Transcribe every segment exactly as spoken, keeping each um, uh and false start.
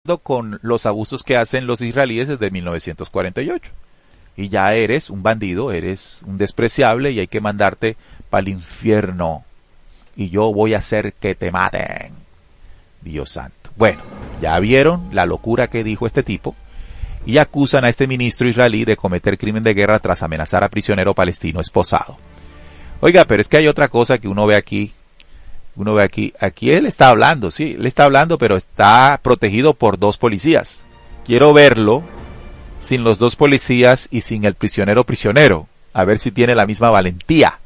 con los abusos que hacen los israelíes desde mil novecientos cuarenta y ocho. Y ya eres un bandido, eres un despreciable y hay que mandarte para el infierno. Y yo voy a hacer que te maten. Dios santo. Bueno, ya vieron la locura que dijo este tipo. Y acusan a este ministro israelí de cometer crimen de guerra tras amenazar a prisionero palestino esposado. Oiga, pero es que hay otra cosa que uno ve aquí. Uno ve aquí, aquí él está hablando, sí, él está hablando, pero está protegido por dos policías. Quiero verlo sin los dos policías y sin el prisionero prisionero, a ver si tiene la misma valentía.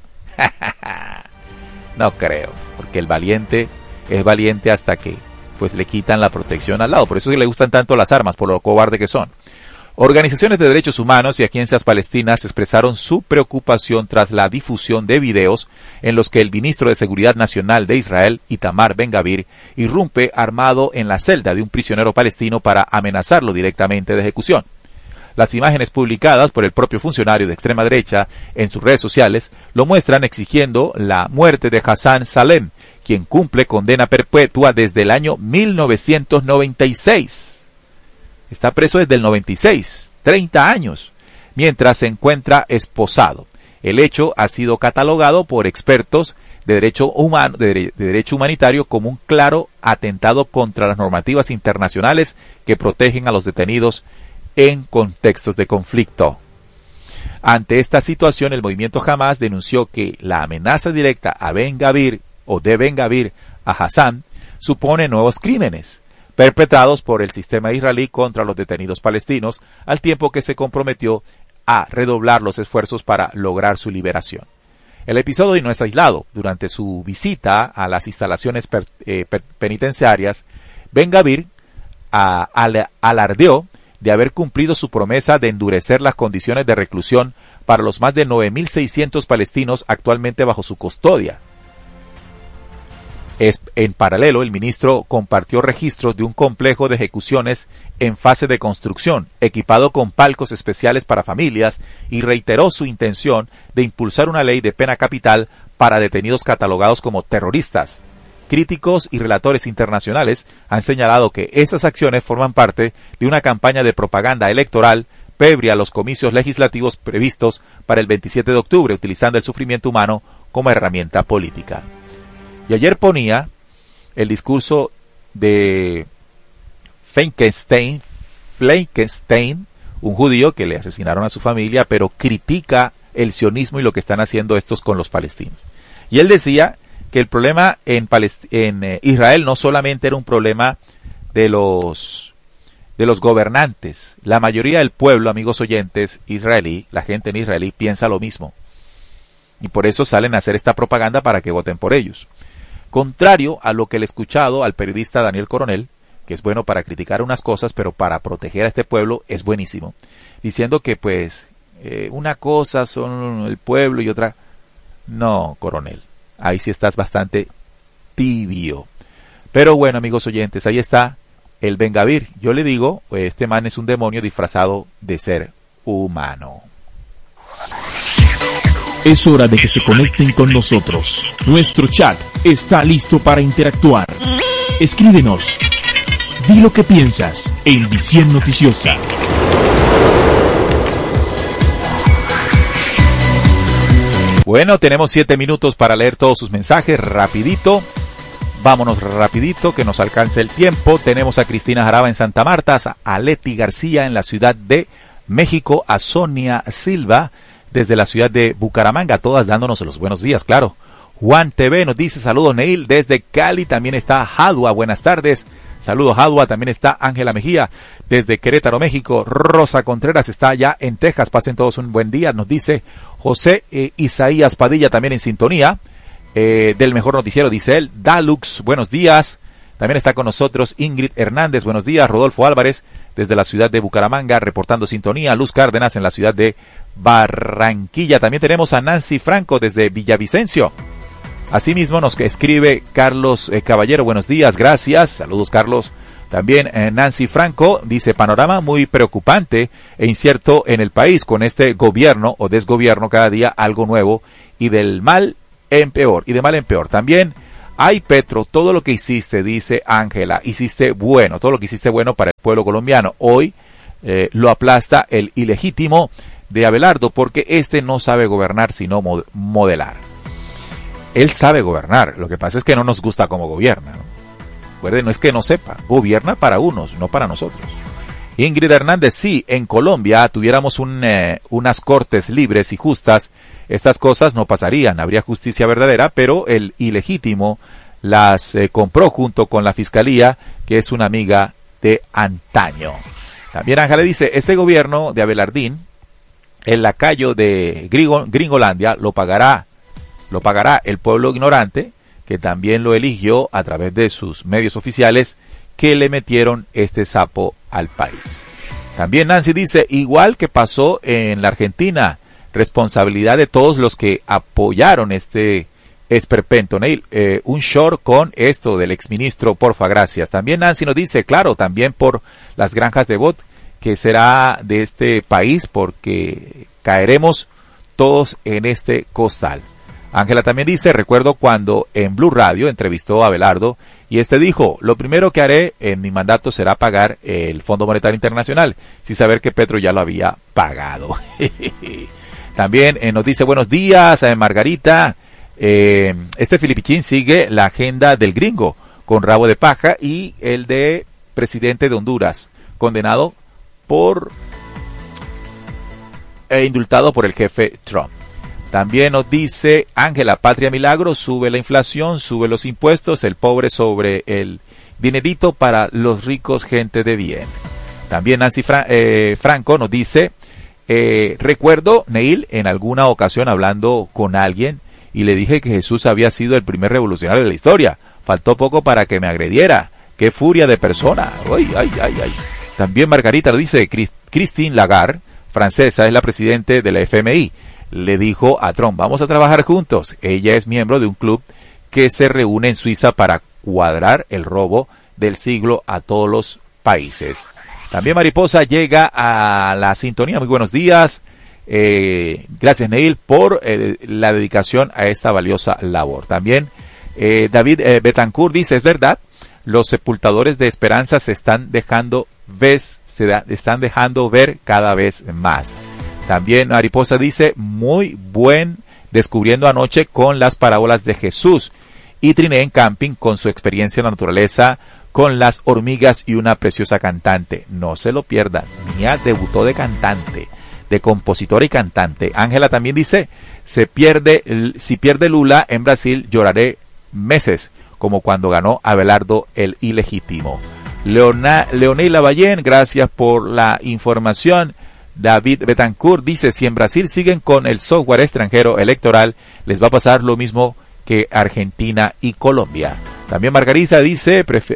No creo, porque el valiente es valiente hasta que pues le quitan la protección al lado. Por eso es que le gustan tanto las armas, por lo cobarde que son. Organizaciones de derechos humanos y agencias palestinas expresaron su preocupación tras la difusión de videos en los que el ministro de Seguridad Nacional de Israel, Itamar Ben-Gvir, irrumpe armado en la celda de un prisionero palestino para amenazarlo directamente de ejecución. Las imágenes publicadas por el propio funcionario de extrema derecha en sus redes sociales lo muestran exigiendo la muerte de Hassan Salem, quien cumple condena perpetua desde el año mil novecientos noventa y seis. Está preso desde el noventa y seis, treinta años, mientras se encuentra esposado. El hecho ha sido catalogado por expertos de derecho humano, de, de derecho humanitario como un claro atentado contra las normativas internacionales que protegen a los detenidos en contextos de conflicto. Ante esta situación, el movimiento Hamás denunció que la amenaza directa a Ben-Gvir o de Ben-Gvir a Hassan supone nuevos crímenes perpetrados por el sistema israelí contra los detenidos palestinos, al tiempo que se comprometió a redoblar los esfuerzos para lograr su liberación. El episodio no es aislado. Durante su visita a las instalaciones per, eh, per, penitenciarias, Ben-Gvir a, al, alardeó de haber cumplido su promesa de endurecer las condiciones de reclusión para los más de nueve mil seiscientos palestinos actualmente bajo su custodia. Es, en paralelo, el ministro compartió registros de un complejo de ejecuciones en fase de construcción, equipado con palcos especiales para familias, y reiteró su intención de impulsar una ley de pena capital para detenidos catalogados como terroristas. Críticos y relatores internacionales han señalado que estas acciones forman parte de una campaña de propaganda electoral previa a los comicios legislativos previstos para el veintisiete de octubre, utilizando el sufrimiento humano como herramienta política. Y ayer ponía el discurso de Feinstein, Feinstein, un judío que le asesinaron a su familia, pero critica el sionismo y lo que están haciendo estos con los palestinos. Y él decía que el problema en, Palest- en eh, Israel no solamente era un problema de los, de los gobernantes. La mayoría del pueblo, amigos oyentes, israelí, la gente en Israel piensa lo mismo. Y por eso salen a hacer esta propaganda para que voten por ellos. Contrario a lo que le he escuchado al periodista Daniel Coronel, que es bueno para criticar unas cosas, pero para proteger a este pueblo es buenísimo, diciendo que pues eh, una cosa son el pueblo y otra... No, Coronel, ahí sí estás bastante tibio. Pero bueno, amigos oyentes, ahí está el Ben-Gvir. Yo le digo, este man es un demonio disfrazado de ser humano. Es hora de que se conecten con nosotros. Nuestro chat está listo para interactuar. Escríbenos. Di lo que piensas en Visión Noticiosa. Bueno, tenemos siete minutos para leer todos sus mensajes. Rapidito. Vámonos rapidito, que nos alcance el tiempo. Tenemos a Cristina Jaraba en Santa Marta, a Leti García en la Ciudad de México, a Sonia Silva desde la ciudad de Bucaramanga, todas dándonos los buenos días, claro. Juan T V nos dice, saludos Neil, desde Cali, también está Jadua, buenas tardes. Saludos Jadua, también está Ángela Mejía, desde Querétaro, México. Rosa Contreras está allá en Texas, pasen todos un buen día, nos dice José eh, Isaías Padilla, también en sintonía, eh, del mejor noticiero, dice él. Dalux, buenos días. También está con nosotros Ingrid Hernández, buenos días. Rodolfo Álvarez, desde la ciudad de Bucaramanga, reportando sintonía. Luz Cárdenas en la ciudad de Barranquilla. También tenemos a Nancy Franco desde Villavicencio. Asimismo nos escribe Carlos eh, Caballero, buenos días, gracias. Saludos, Carlos. También eh, Nancy Franco dice, panorama muy preocupante e incierto en el país con este gobierno o desgobierno, cada día algo nuevo y del mal en peor, y de mal en peor. También Ay, Petro, todo lo que hiciste, dice Ángela, hiciste bueno, todo lo que hiciste bueno para el pueblo colombiano. Hoy eh, lo aplasta el ilegítimo de Abelardo porque este no sabe gobernar sino mod- modelar. Él sabe gobernar, lo que pasa es que no nos gusta cómo gobierna, ¿no? Recuerden, no es que no sepa, gobierna para unos, no para nosotros. Ingrid Hernández, si en Colombia tuviéramos un, eh, unas cortes libres y justas, estas cosas no pasarían, habría justicia verdadera, pero el ilegítimo las eh, compró junto con la fiscalía, que es una amiga de antaño. También Ángela dice, este gobierno de Abelardín, el lacayo de Gringo, Gringolandia, lo pagará, lo pagará el pueblo ignorante, que también lo eligió a través de sus medios oficiales, que le metieron este sapo al país. También Nancy dice, igual que pasó en la Argentina, responsabilidad de todos los que apoyaron este esperpento. Neil, eh, un short con esto del exministro, porfa, gracias. También Nancy nos dice, claro, también por las granjas de bot, que será de este país, porque caeremos todos en este costal. Ángela también dice, recuerdo cuando en Blue Radio entrevistó a Abelardo y este dijo, lo primero que haré en mi mandato será pagar el Fondo Monetario Internacional, sin saber que Petro ya lo había pagado. También eh, nos dice, buenos días, eh, Margarita, eh, este Filipichín sigue la agenda del gringo con rabo de paja y el de presidente de Honduras, condenado por e indultado por el jefe Trump. También nos dice Ángela, Patria Milagro, sube la inflación, sube los impuestos, el pobre sobre el dinerito para los ricos, gente de bien. También Nancy Fra- eh, Franco nos dice, eh, recuerdo, Neil, en alguna ocasión hablando con alguien y le dije que Jesús había sido el primer revolucionario de la historia. Faltó poco para que me agrediera. ¡Qué furia de persona! ¡Ay, ay, ay, ay! También Margarita nos dice, Christine Lagarde, francesa, es la presidente de la F M I. Le dijo a Trump, vamos a trabajar juntos. Ella es miembro de un club que se reúne en Suiza para cuadrar el robo del siglo a todos los países. También Mariposa llega a la sintonía. Muy buenos días. Eh, gracias, Neil, por eh, la dedicación a esta valiosa labor. También eh, David eh, Betancourt dice, es verdad, los sepultadores de esperanza se están dejando, ves, se da, están dejando ver cada vez más. También Mariposa dice, muy buen descubriendo anoche con las parábolas de Jesús. Y Triné en camping con su experiencia en la naturaleza, con las hormigas y una preciosa cantante. No se lo pierdan. Mía debutó de cantante, de compositora y cantante. Ángela también dice, se pierde, si pierde Lula en Brasil lloraré meses, como cuando ganó Abelardo el ilegítimo. Leona, Leonel Lavallén, gracias por la información. David Betancourt dice, si en Brasil siguen con el software extranjero electoral, les va a pasar lo mismo que Argentina y Colombia. También Margarita dice, prefe,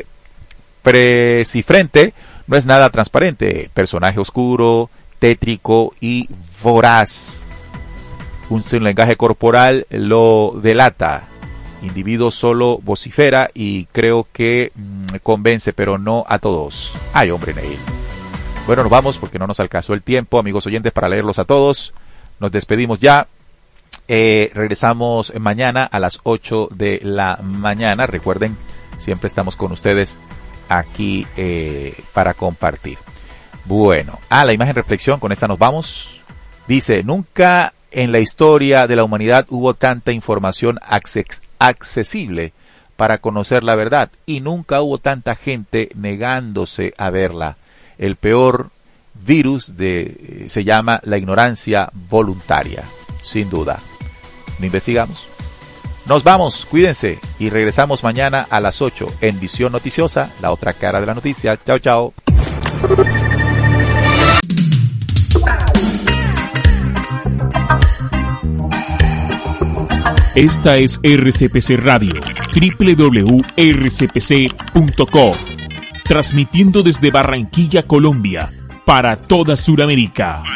Precifrente no es nada transparente, personaje oscuro, tétrico y voraz. Un, un lenguaje corporal lo delata. Individuo solo vocifera y creo que mmm, convence, pero no a todos. Ay, hombre, Neil. Bueno, nos vamos porque no nos alcanzó el tiempo, amigos oyentes, para leerlos a todos. Nos despedimos ya. Eh, regresamos mañana a las ocho de la mañana. Recuerden, siempre estamos con ustedes aquí eh, para compartir. Bueno, a ah, la imagen reflexión, con esta nos vamos. Dice, nunca en la historia de la humanidad hubo tanta información acces- accesible para conocer la verdad y nunca hubo tanta gente negándose a verla. El peor virus de, eh, se llama la ignorancia voluntaria, sin duda. ¿Lo investigamos? Nos vamos, cuídense y regresamos mañana a las ocho en Visión Noticiosa, la otra cara de la noticia. Chao, chao. Esta es R C P C Radio, doble u doble u doble u punto r c p c punto co. Transmitiendo desde Barranquilla, Colombia, para toda Sudamérica.